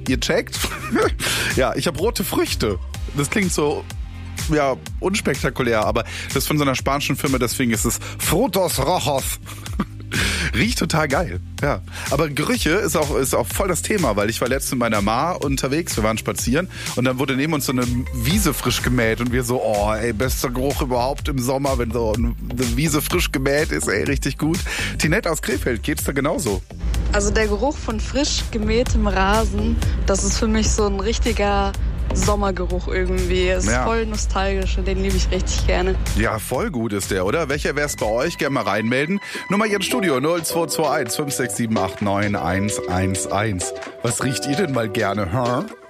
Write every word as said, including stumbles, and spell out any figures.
ihr checkt. Ja, ich habe rote Früchte. Das klingt so, ja, unspektakulär, aber das ist von so einer spanischen Firma, deswegen ist es Frutos Rojos. Riecht total geil, ja. Aber Gerüche ist auch, ist auch voll das Thema, weil ich war letztens mit meiner Ma unterwegs, wir waren spazieren und dann wurde neben uns so eine Wiese frisch gemäht und wir so, oh ey, bester Geruch überhaupt im Sommer, wenn so eine Wiese frisch gemäht ist, ey, richtig gut. Tinette aus Krefeld, geht's da genauso? Also der Geruch von frisch gemähtem Rasen, das ist für mich so ein richtiger Sommergeruch irgendwie. Ist ja voll nostalgisch und den liebe ich richtig gerne. Ja, voll gut ist der, oder? Welcher wär's bei euch? Gerne mal reinmelden. Nummer hier im Studio null zwei zwei eins fünf sechs sieben acht neun eins eins eins. Was riecht ihr denn mal gerne, hä? Huh?